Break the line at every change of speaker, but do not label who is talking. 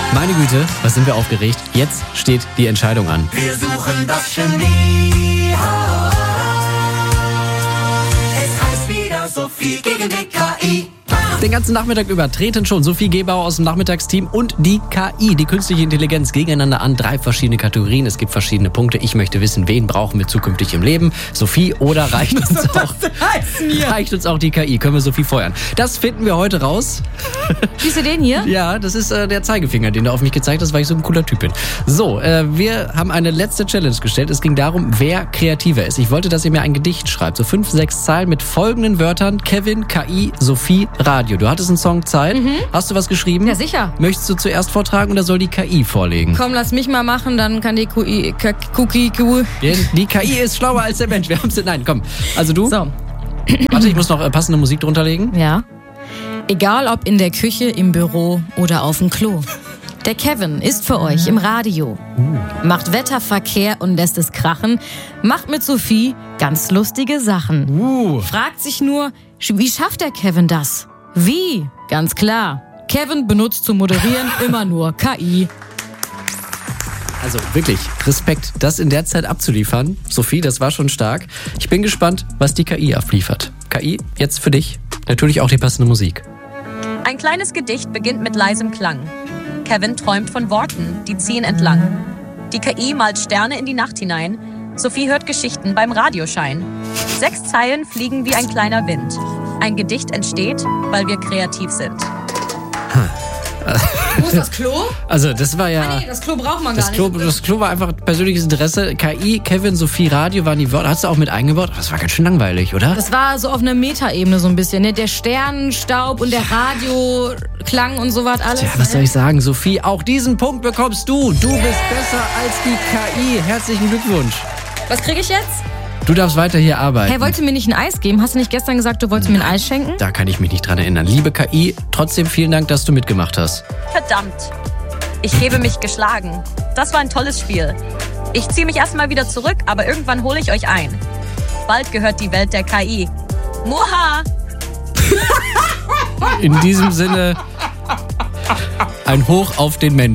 Meine Güte, was sind wir aufgeregt. Jetzt steht die Entscheidung an.
Wir suchen das Genie. Es heißt wieder Sophie gegen die KI.
Den ganzen Nachmittag über treten schon Sophie Gebauer aus dem Nachmittagsteam und die KI, die künstliche Intelligenz, gegeneinander an. 3 verschiedene Kategorien. Es gibt verschiedene Punkte. Ich möchte wissen, wen brauchen wir zukünftig im Leben? Sophie oder reicht uns auch die KI? Können wir Sophie feuern? Das finden wir heute raus.
Siehst du den hier?
Ja, das ist der Zeigefinger, den du auf mich gezeigt hast, weil ich so ein cooler Typ bin. So, wir haben eine letzte Challenge gestellt. Es ging darum, wer kreativer ist. Ich wollte, dass ihr mir ein Gedicht schreibt. So 5, 6 Zeilen mit folgenden Wörtern. Kevin, KI, Sophie, Radio. Du hattest einen Song Zeit. Hast du was geschrieben?
Ja, sicher.
Möchtest du zuerst vortragen oder soll die KI vorlegen?
Komm, lass mich mal machen, dann kann die KI.
Die KI ist schlauer als der Mensch. Wir haben's. Nein, komm. Also du?
So.
Warte, ich muss noch passende Musik drunter legen.
Ja. Egal ob in der Küche, im Büro oder auf dem Klo. Der Kevin ist für euch im Radio. Macht Wetterverkehr und lässt es krachen. Macht mit Sophie ganz lustige Sachen. Fragt sich nur, wie schafft der Kevin das? Wie? Ganz klar. Kevin benutzt zum Moderieren immer nur KI.
Also wirklich, Respekt, das in der Zeit abzuliefern. Sophie, das war schon stark. Ich bin gespannt, was die KI abliefert. KI, jetzt für dich. Natürlich auch die passende Musik.
Ein kleines Gedicht beginnt mit leisem Klang. Kevin träumt von Worten, die ziehen entlang. Die KI malt Sterne in die Nacht hinein. Sophie hört Geschichten beim Radioschein. 6 Zeilen fliegen wie ein kleiner Wind. Ein Gedicht entsteht, weil wir kreativ sind.
Wo ist das Klo?
Also das war ja...
Ah, nee, das Klo braucht man gar nicht.
Das Klo war einfach persönliches Interesse. KI, Kevin, Sophie, Radio waren die Wörter. Hast du auch mit eingebaut? Das war ganz schön langweilig, oder?
Das war so auf einer Metaebene so ein bisschen, ne? Der Sternenstaub und der Radioklang und sowas alles.
Tja, was soll ich sagen, Sophie? Auch diesen Punkt bekommst du. Du bist besser als die KI. Herzlichen Glückwunsch.
Was kriege ich jetzt?
Du darfst weiter hier arbeiten.
Hey, wolltest du mir nicht ein Eis geben? Hast du nicht gestern gesagt, du wolltest mir ein Eis schenken?
Da kann ich mich nicht dran erinnern. Liebe KI, trotzdem vielen Dank, dass du mitgemacht hast.
Verdammt. Ich gebe mich geschlagen. Das war ein tolles Spiel. Ich ziehe mich erstmal wieder zurück, aber irgendwann hole ich euch ein. Bald gehört die Welt der KI. Muha!
In diesem Sinne, ein Hoch auf den Menschen.